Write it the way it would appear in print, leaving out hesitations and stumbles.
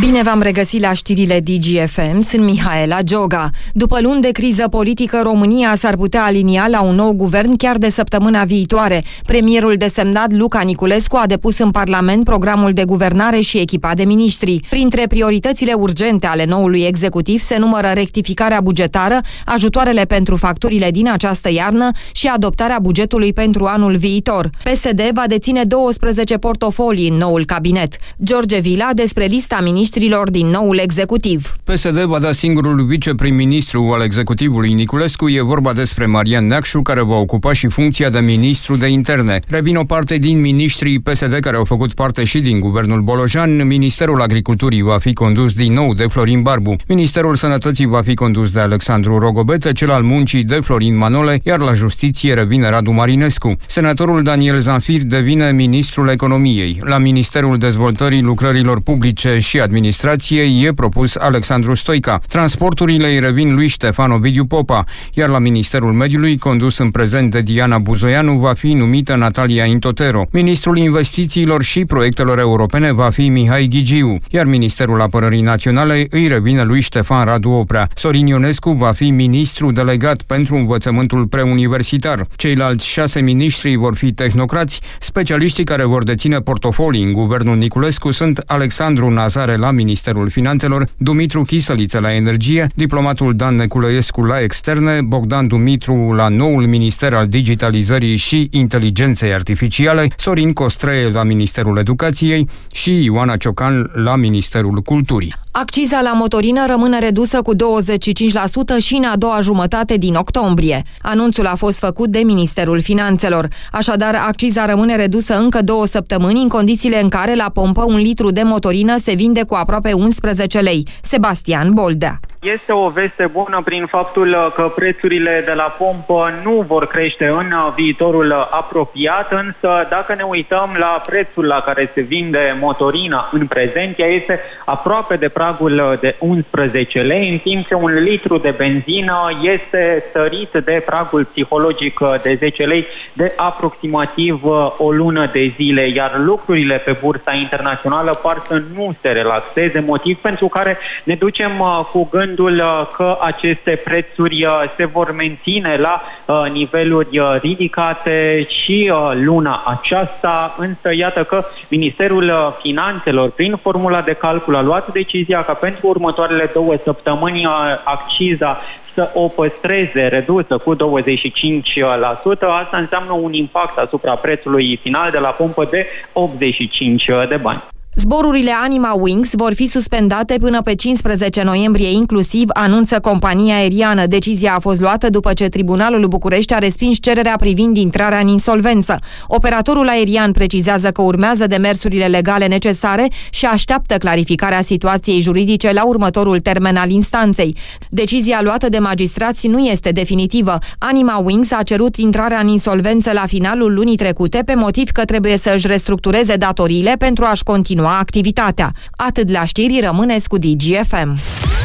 Bine v-am regăsit la știrile DGFM, sunt Mihaela Gioga. După luni de criză politică, România s-ar putea alinia la un nou guvern chiar de săptămâna viitoare. Premierul desemnat Luca Niculescu a depus în Parlament programul de guvernare și echipa de miniștri. Printre prioritățile urgente ale noului executiv se numără rectificarea bugetară, ajutoarele pentru facturile din această iarnă și adoptarea bugetului pentru anul viitor. PSD va deține 12 portofolii în noul cabinet. George Vila despre lista miniștrilor din noul executiv. PSD va da singurul viceprim-ministru al executivului Niculescu. E vorba despre Marian Neacșu, care va ocupa și funcția de ministru de interne. Revin o parte din miniștrii PSD care au făcut parte și din guvernul Bolojan. Ministerul Agriculturii va fi condus din nou de Florin Barbu. Ministerul Sănătății va fi condus de Alexandru Rogobete, cel al Muncii de Florin Manole, iar la Justiție revine Radu Marinescu. Senatorul Daniel Zanfir devine ministrul Economiei. La Ministerul Dezvoltării Lucrărilor Publice și Administrației e propus Alexandru Stoica. Transporturile îi revin lui Ștefan Ovidiu Popa, iar la Ministerul Mediului, condus în prezent de Diana Buzoianu, va fi numită Natalia Intotero. Ministrul Investițiilor și Proiectelor Europene va fi Mihai Ghigiu, iar Ministerul Apărării Naționale îi revine lui Ștefan Radu Oprea. Sorin Ionescu va fi ministru delegat pentru învățământul preuniversitar. Ceilalți 6 miniștri vor fi tehnocrați. Specialiștii care vor deține portofolii în guvernul Niculescu sunt Alexandru Nazare la Ministerul Finanțelor, Dumitru Chisăliță la Energie, diplomatul Dan Neculăescu la Externe, Bogdan Dumitru la noul Minister al Digitalizării și Inteligenței Artificiale, Sorin Costree la Ministerul Educației și Ioana Ciocan la Ministerul Culturii. Acciza la motorină rămâne redusă cu 25% și în a doua jumătate din octombrie. Anunțul a fost făcut de Ministerul Finanțelor. Așadar, acciza rămâne redusă încă 2 săptămâni în condițiile în care la pompă un litru de motorină se vinde cu aproape 11 lei. Sebastian Boldea. Este o veste bună prin faptul că prețurile de la pompă nu vor crește în viitorul apropiat, însă dacă ne uităm la prețul la care se vinde motorina în prezent, ea este aproape de pragul de 11 lei, în timp ce un litru de benzină este sărit de pragul psihologic de 10 lei de aproximativ o lună de zile, iar lucrurile pe bursa internațională par să nu se relaxeze, motiv pentru care ne ducem cu gândul că aceste prețuri se vor menține la niveluri ridicate și luna aceasta, însă iată că Ministerul Finanțelor, prin formula de calcul, a luat decizia ca pentru următoarele 2 săptămâni acciza să o păstreze redusă cu 25%. Asta înseamnă un impact asupra prețului final de la pompă de 85 de bani. Zborurile Anima Wings vor fi suspendate până pe 15 noiembrie inclusiv, anunță compania aeriană. Decizia a fost luată după ce Tribunalul București a respins cererea privind intrarea în insolvență. Operatorul aerian precizează că urmează demersurile legale necesare și așteaptă clarificarea situației juridice la următorul termen al instanței. Decizia luată de magistrați nu este definitivă. Anima Wings a cerut intrarea în insolvență la finalul lunii trecute pe motiv că trebuie să își restructureze datoriile pentru a-și continua activitatea. Atât la știri, rămâneți cu DGFM.